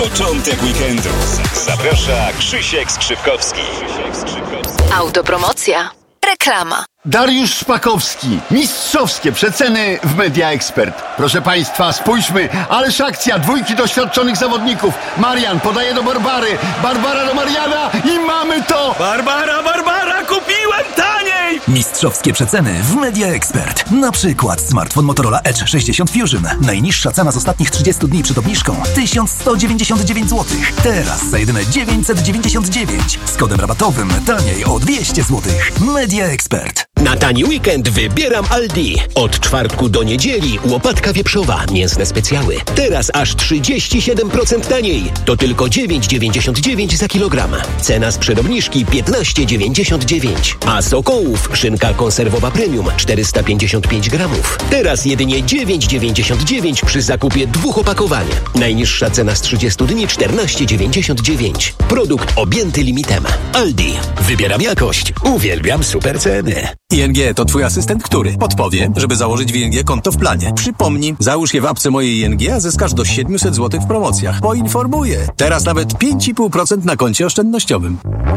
Początek weekendu. Zaprasza Krzysiek Skrzypkowski. Autopromocja. Reklama. Dariusz Szpakowski. Mistrzowskie przeceny w Media Expert. Proszę Państwa, spójrzmy. Ależ akcja. Dwójki doświadczonych zawodników. Marian podaje do Barbary. Barbara do Mariana i mamy to! Barbara, kupiłem taniej! Mistrzowskie przeceny w Media Expert. Na przykład smartfon Motorola Edge 60 Fusion. Najniższa cena z ostatnich 30 dni przed obniżką 1199 zł. Teraz za jedyne 999. Z kodem rabatowym taniej o 200 zł. Media Expert. Na tani weekend wybieram Aldi. Od czwartku do niedzieli łopatka wieprzowa, mięsne specjały. Teraz aż 37% taniej. To tylko 9,99 za kilogram. Cena sprzed obniżki 15,99. A Sokołów szynka konserwowa premium 455 gramów. Teraz jedynie 9,99 przy zakupie 2 opakowań. Najniższa cena z 30 dni 14,99. Produkt objęty limitem. Aldi. Wybieram jakość. Uwielbiam super ceny. ING to twój asystent, który podpowie, żeby założyć w ING konto w planie. Przypomnij, załóż je w apce mojej ING, a zyskasz do 700 zł w promocjach. Poinformuję. Teraz nawet 5,5% na koncie oszczędnościowym.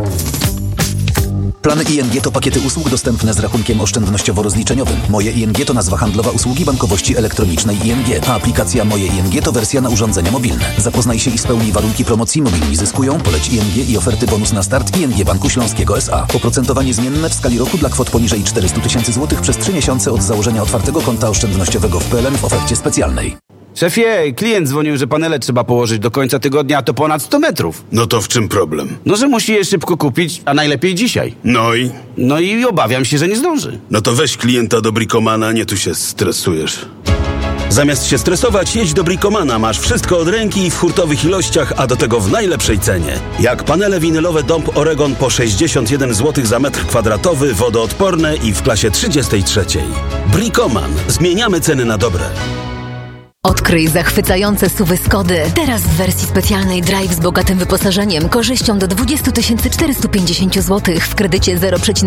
Plany ING to pakiety usług dostępne z rachunkiem oszczędnościowo-rozliczeniowym. Moje ING to nazwa handlowa usługi bankowości elektronicznej ING, a aplikacja Moje ING to wersja na urządzenia mobilne. Zapoznaj się i spełnij warunki promocji Mobilni Zyskują, poleć ING i oferty bonus na start ING Banku Śląskiego S.A. Oprocentowanie zmienne w skali roku dla kwot poniżej 400 000 zł przez 3 miesiące od założenia otwartego konta oszczędnościowego w PLN w ofercie specjalnej. Szefie, klient dzwonił, że panele trzeba położyć do końca tygodnia, a to ponad 100 metrów. No to w czym problem? No, że musi je szybko kupić, a najlepiej dzisiaj. No i obawiam się, że nie zdąży. No to weź klienta do Bricomana, nie tu się stresujesz. Zamiast się stresować, jedź do Bricomana. Masz wszystko od ręki w hurtowych ilościach, a do tego w najlepszej cenie. Jak panele winylowe Dąb Oregon po 61 zł za metr kwadratowy, wodoodporne i w klasie 33. Bricoman. Zmieniamy ceny na dobre. Odkryj zachwycające SUV-y Skody. Teraz w wersji specjalnej Drive z bogatym wyposażeniem, korzyścią do 20 450 zł w kredycie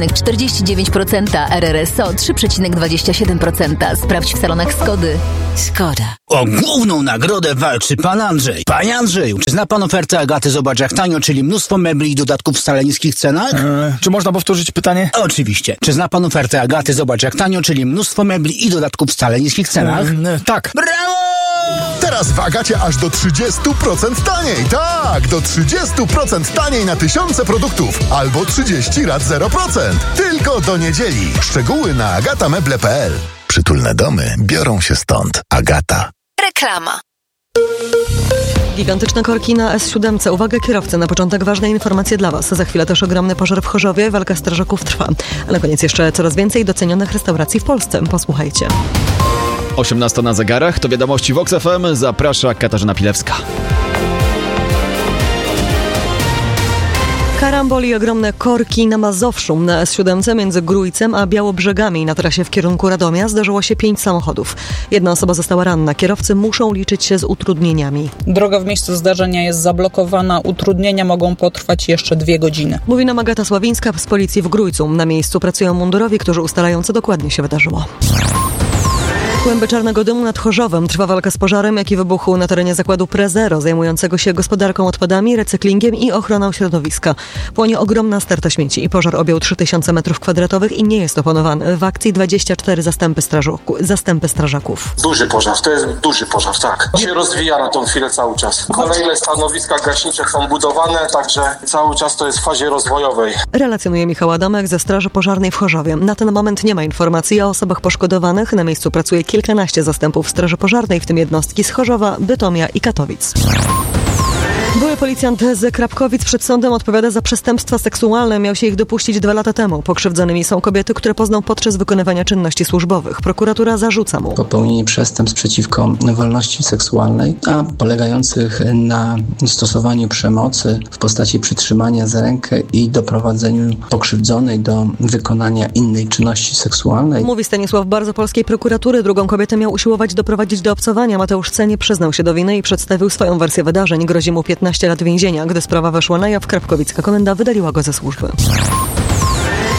0,49%, RRSO 3,27%. Sprawdź w salonach Skody. Skoda. O główną nagrodę walczy pan Andrzej. Panie Andrzeju, czy zna pan ofertę Agaty Zobacz jak tanio, czyli mnóstwo mebli i dodatków w wcale niskich cenach? Czy można powtórzyć pytanie? Oczywiście. Czy zna pan ofertę Agaty Zobacz jak tanio, czyli mnóstwo mebli i dodatków w wcale niskich cenach? Tak. Brawo! Teraz w Agacie aż do 30% taniej. Tak, do 30% taniej na tysiące produktów. Albo 30 rat 0%. Tylko do niedzieli. Szczegóły na agatameble.pl. Przytulne domy biorą się stąd. Agata. Reklama. Gigantyczne korki na S7. Uwaga kierowcy, na początek ważne informacje dla Was. Za chwilę też ogromny pożar w Chorzowie. Walka strażaków trwa. A na koniec jeszcze coraz więcej docenionych restauracji w Polsce. Posłuchajcie. 18 na zegarach, to wiadomości Vox FM, zaprasza Katarzyna Pilewska. Karambol i ogromne korki na Mazowszu. Na S7 między Grójcem a Białobrzegami na trasie w kierunku Radomia zdarzyło się 5 samochodów. Jedna osoba została ranna. Kierowcy muszą liczyć się z utrudnieniami. Droga w miejscu zdarzenia jest zablokowana. Utrudnienia mogą potrwać jeszcze 2 godziny. Mówi nam Agata Sławińska z policji w Grójcu. Na miejscu pracują mundurowi, którzy ustalają, co dokładnie się wydarzyło. Kłęby czarnego dymu nad Chorzowem. Trwa walka z pożarem, jaki wybuchł na terenie zakładu Prezero, zajmującego się gospodarką odpadami, recyklingiem i ochroną środowiska. Płonie ogromna sterta śmieci i pożar objął 3000 m2 i nie jest opanowany. W akcji 24 zastępy strażaków. Duży pożar, to jest duży pożar, tak. Się rozwija na tą chwilę cały czas. Kolejne stanowiska gaśnicze są budowane, także cały czas to jest w fazie rozwojowej. Relacjonuje Michał Adamek ze Straży Pożarnej w Chorzowie. Na ten moment nie ma informacji o osobach poszkodowanych. Na miejscu pracuje kilkanaście zastępów Straży Pożarnej, w tym jednostki z Chorzowa, Bytomia i Katowic. Były policjant z Krapkowic przed sądem odpowiada za przestępstwa seksualne. Miał się ich dopuścić 2 lata temu. Pokrzywdzonymi są kobiety, które poznał podczas wykonywania czynności służbowych. Prokuratura zarzuca mu popełnienie przestępstw przeciwko wolności seksualnej, a polegających na stosowaniu przemocy w postaci przytrzymania za rękę i doprowadzeniu pokrzywdzonej do wykonania innej czynności seksualnej. Mówi Stanisław Bardzo polskiej prokuratury. Drugą kobietę miał usiłować doprowadzić do obcowania. Mateusz C. nie przyznał się do winy i przedstawił swoją wersję wydarzeń. Grozi mu 15 lat więzienia. Gdy sprawa weszła na jaw, Krapkowicka komenda wydaliła go ze służby.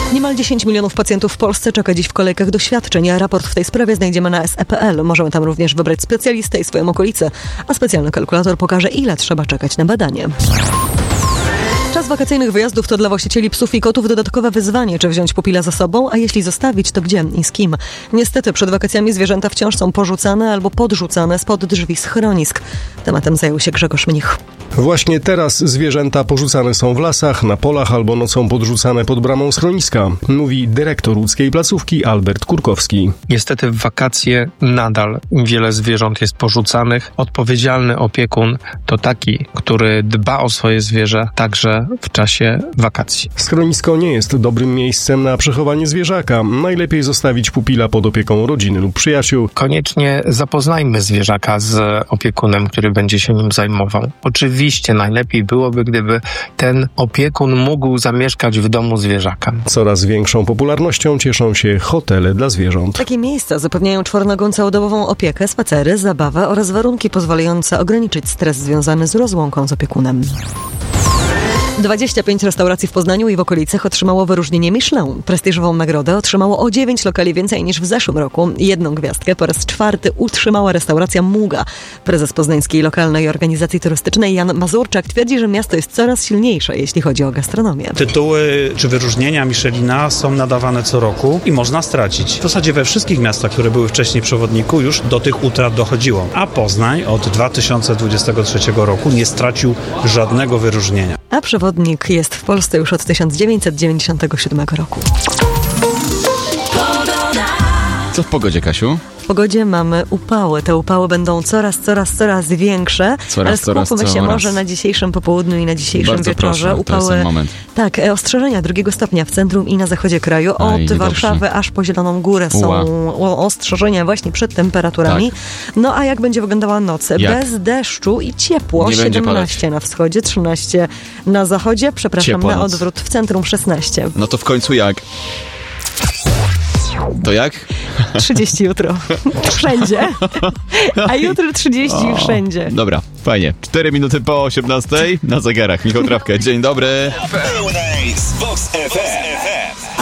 Niemal 10 milionów pacjentów w Polsce czeka dziś w kolejkach do świadczeń, a raport w tej sprawie znajdziemy na SE.pl. Możemy tam również wybrać specjalistę i swoją okolicę, a specjalny kalkulator pokaże, ile trzeba czekać na badanie. Czas wakacyjnych wyjazdów to dla właścicieli psów i kotów dodatkowe wyzwanie, czy wziąć pupila ze sobą, a jeśli zostawić, to gdzie i z kim. Niestety przed wakacjami zwierzęta wciąż są porzucane albo podrzucane spod drzwi schronisk. Tematem zajął się Grzegorz Mnich. Właśnie teraz zwierzęta porzucane są w lasach, na polach albo nocą podrzucane pod bramą schroniska, mówi dyrektor łódzkiej placówki Albert Kurkowski. Niestety w wakacje nadal wiele zwierząt jest porzucanych. Odpowiedzialny opiekun to taki, który dba o swoje zwierzę także w czasie wakacji. Schronisko nie jest dobrym miejscem na przechowanie zwierzaka. Najlepiej zostawić pupila pod opieką rodziny lub przyjaciół. Koniecznie zapoznajmy zwierzaka z opiekunem, który będzie się nim zajmował. Oczywiście najlepiej byłoby, gdyby ten opiekun mógł zamieszkać w domu zwierzaka. Coraz większą popularnością cieszą się hotele dla zwierząt. Takie miejsca zapewniają czwornogą całodobową opiekę, spacery, zabawę oraz warunki pozwalające ograniczyć stres związany z rozłąką z opiekunem. 25 restauracji w Poznaniu i w okolicach otrzymało wyróżnienie Michelin. Prestiżową nagrodę otrzymało o 9 lokali więcej niż w zeszłym roku. 1 gwiazdkę po raz 4 utrzymała restauracja Muga. Prezes poznańskiej lokalnej organizacji turystycznej Jan Mazurczak twierdzi, że miasto jest coraz silniejsze, jeśli chodzi o gastronomię. Tytuły czy wyróżnienia Michelina są nadawane co roku i można stracić. W zasadzie we wszystkich miastach, które były wcześniej w przewodniku, już do tych utrat dochodziło. A Poznań od 2023 roku nie stracił żadnego wyróżnienia. A przewodnik jest w Polsce już od 1997 roku. Co w pogodzie, Kasiu? W pogodzie mamy upały. Te upały będą coraz większe. Ale skupmy się może na dzisiejszym popołudniu i na dzisiejszym bardzo wieczorze. Proszę, upały. to jest ten moment. Tak, ostrzeżenia 2 stopnia w centrum i na zachodzie kraju. Od Warszawy aż po Zieloną Górę są ostrzeżenia właśnie przed temperaturami. Tak. No a jak będzie wyglądała noc? Bez deszczu i ciepło. Nie 17 na wschodzie, 13 na zachodzie. Przepraszam, ciepło na odwrót. W centrum 16. No to w końcu jak? To jak? 30 jutro. Wszędzie. A jutro 30 wszędzie. Dobra, fajnie. 4 minuty po 18 na zegarach. Michał Trawkę. Dzień dobry. Pełnej z Vox FM.